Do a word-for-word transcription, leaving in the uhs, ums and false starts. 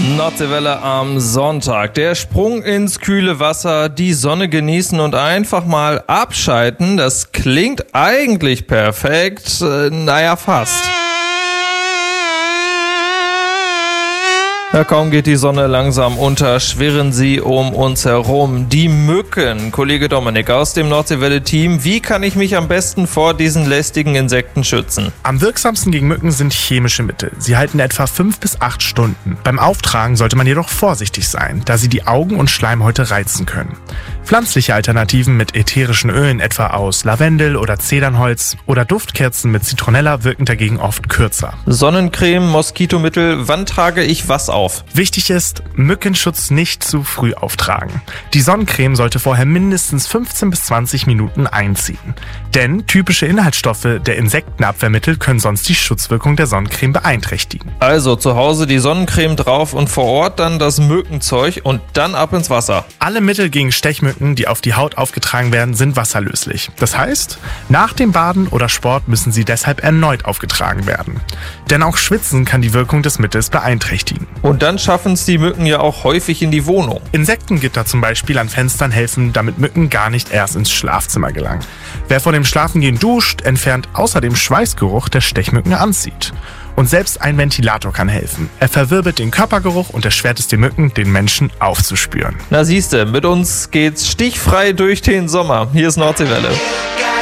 Nordseewelle am Sonntag. Der Sprung ins kühle Wasser, die Sonne genießen und einfach mal abschalten. Das klingt eigentlich perfekt. Äh, naja, fast. Ja, kaum geht die Sonne langsam unter, schwirren sie um uns herum. Die Mücken. Kollege Dominik aus dem Nordseewelle-Team. Wie kann ich mich am besten vor diesen lästigen Insekten schützen? Am wirksamsten gegen Mücken sind chemische Mittel. Sie halten etwa fünf bis acht Stunden. Beim Auftragen sollte man jedoch vorsichtig sein, da sie die Augen und Schleimhäute reizen können. Pflanzliche Alternativen mit ätherischen Ölen, etwa aus Lavendel oder Zedernholz, oder Duftkerzen mit Zitronella wirken dagegen oft kürzer. Sonnencreme, Moskitomittel, wann trage ich was auf? Wichtig ist, Mückenschutz nicht zu früh auftragen. Die Sonnencreme sollte vorher mindestens fünfzehn bis zwanzig Minuten einziehen. Denn typische Inhaltsstoffe der Insektenabwehrmittel können sonst die Schutzwirkung der Sonnencreme beeinträchtigen. Also zu Hause die Sonnencreme drauf und vor Ort dann das Mückenzeug und dann ab ins Wasser. Alle Mittel gegen Stechmücken, die auf die Haut aufgetragen werden, sind wasserlöslich. Das heißt, nach dem Baden oder Sport müssen sie deshalb erneut aufgetragen werden. Denn auch Schwitzen kann die Wirkung des Mittels beeinträchtigen. Und dann schaffen es die Mücken ja auch häufig in die Wohnung. Insektengitter zum Beispiel an Fenstern helfen, damit Mücken gar nicht erst ins Schlafzimmer gelangen. Wer vor dem Schlafengehen duscht, entfernt außerdem Schweißgeruch, der Stechmücken anzieht. Und selbst ein Ventilator kann helfen. Er verwirbelt den Körpergeruch und erschwert es den Mücken, den Menschen aufzuspüren. Na siehste, mit uns geht's stichfrei durch den Sommer. Hier ist Nordseewelle.